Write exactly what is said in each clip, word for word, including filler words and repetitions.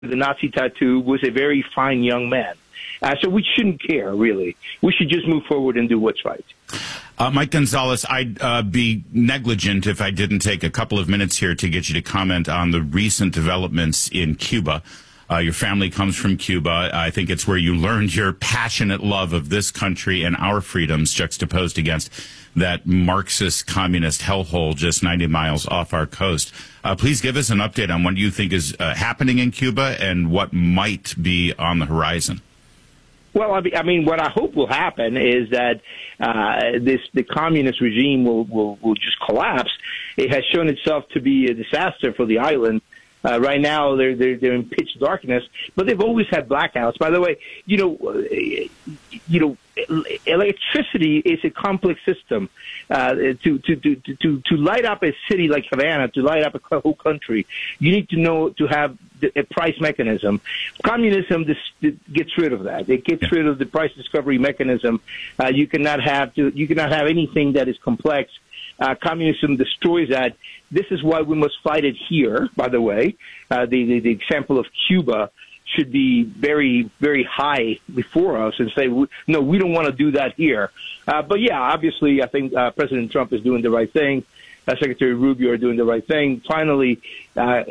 the Nazi tattoo was a very fine young man. Uh, so we shouldn't care, really. We should just move forward and do what's right. Uh, Mike Gonzalez, I'd uh, be negligent if I didn't take a couple of minutes here to get you to comment on the recent developments in Cuba. Uh, your family comes from Cuba. I think it's where you learned your passionate love of this country and our freedoms juxtaposed against that Marxist communist hellhole just ninety miles off our coast. Uh, please give us an update on what you think is uh, happening in Cuba and what might be on the horizon. Well, I mean, what I hope will happen is that uh, this the communist regime will, will, will just collapse. It has shown itself to be a disaster for the island. Uh, right now, they're, they're they're in pitch darkness, but they've always had blackouts. By the way, you know, you know, electricity is a complex system. Uh, to, to to to to light up a city like Havana, to light up a whole country, you need to know to have a price mechanism. Communism this, gets rid of that. It gets rid of the price discovery mechanism. Uh, you cannot have to. You cannot have anything that is complex. Uh, communism destroys that. This is why we must fight it here, by the way. Uh, the, the, the example of Cuba should be very, very high before us and say, no, we don't want to do that here. Uh, but, yeah, obviously, I think uh, President Trump is doing the right thing. Uh, Secretary Rubio are doing the right thing. Finally, uh,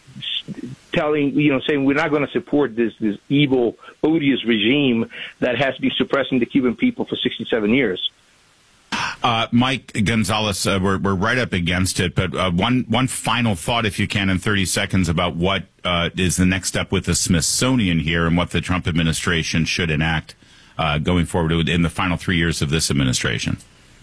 telling, you know, saying we're not going to support this, this evil, odious regime that has been suppressing the Cuban people for sixty-seven years. Uh, Mike Gonzalez, uh, we're, we're right up against it, but uh, one one final thought, if you can, in thirty seconds about what uh, is the next step with the Smithsonian here and what the Trump administration should enact uh, going forward in the final three years of this administration.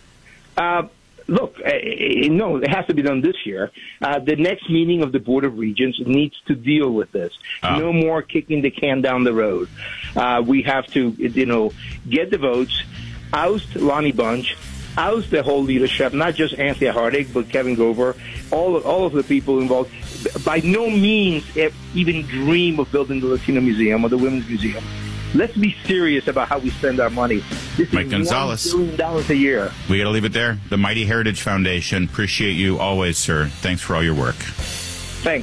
Uh, look, uh, no, it has to be done this year. Uh, the next meeting of the Board of Regents needs to deal with this. Oh. No more kicking the can down the road. Uh, we have to, you know, get the votes, oust Lonnie Bunch, oust the whole leadership, not just Anthea Hardig, but Kevin Gover, all of, all of the people involved. By no means even dream of building the Latino Museum or the Women's Museum. Let's be serious about how we spend our money. This Mike is Gonzalez. one billion dollars a year. We got to leave it there. The Mighty Heritage Foundation. Appreciate you always, sir. Thanks for all your work. Thanks.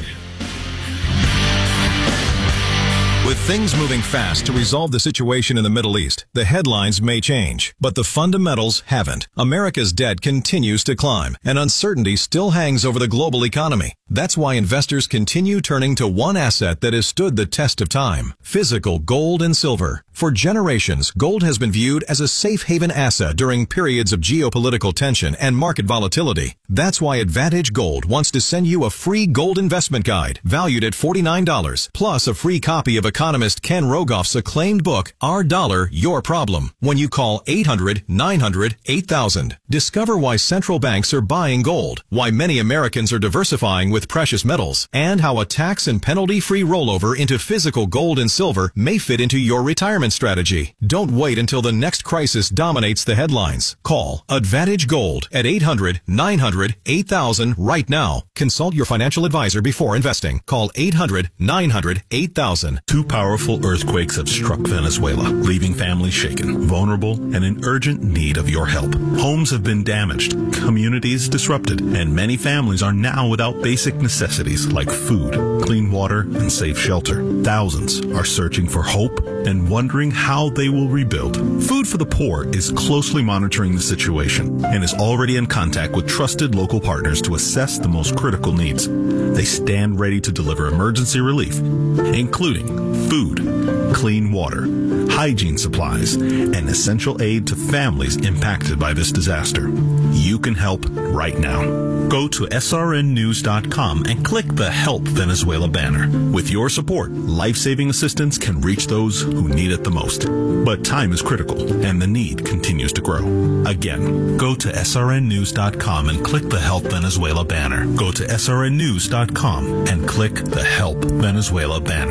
With things moving fast to resolve the situation in the Middle East, the headlines may change, but the fundamentals haven't. America's debt continues to climb, and uncertainty still hangs over the global economy. That's why investors continue turning to one asset that has stood the test of time: physical gold and silver. For generations, gold has been viewed as a safe haven asset during periods of geopolitical tension and market volatility. That's why Advantage Gold wants to send you a free gold investment guide valued at forty-nine dollars, plus a free copy of economist Ken Rogoff's acclaimed book, Our Dollar, Your Problem, when you call eight hundred, nine hundred, eight thousand. Discover why central banks are buying gold, why many Americans are diversifying with precious metals, and how a tax and penalty-free rollover into physical gold and silver may fit into your retirement strategy. Don't wait until the next crisis dominates the headlines. Call Advantage Gold at eight hundred, nine hundred, eight thousand right now. Consult your financial advisor before investing. Call eight hundred, nine hundred, eight thousand. Two powerful earthquakes have struck Venezuela, leaving families shaken, vulnerable, and in urgent need of your help. Homes have been damaged, communities disrupted, and many families are now without basic necessities like food, clean water, and safe shelter. Thousands are searching for hope and wondering how they will rebuild. Food for the Poor is closely monitoring the situation and is already in contact with trusted local partners to assess the most critical needs. They stand ready to deliver emergency relief, including food, clean water, hygiene supplies, and essential aid to families impacted by this disaster. You can help right now. Go to S R N news dot com and click the Help Venezuela banner. With your support, life-saving assistance can reach those who need it the most. But time is critical, and the need continues to grow. Again, go to S R N news dot com and click the Help Venezuela banner. Go to S R N news dot com and click the Help Venezuela banner.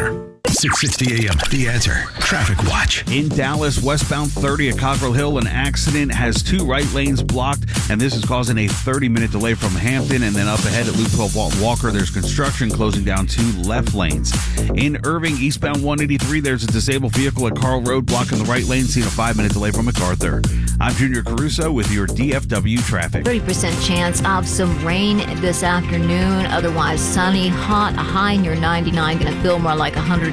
six sixty A M, The Answer. Traffic Watch. In Dallas, westbound thirty at Cockrell Hill, an accident has two right lanes blocked, and this is causing a thirty-minute delay from Hampton. And then up ahead at Loop twelve Walker, there's construction closing down two left lanes. In Irving, eastbound one eighty-three, there's a disabled vehicle at Carl Road blocking the right lane, seeing a five-minute delay from MacArthur. I'm Junior Caruso with your D F W traffic. thirty percent chance of some rain this afternoon. Otherwise sunny, hot, a high near ninety-nine. Going to feel more like one hundred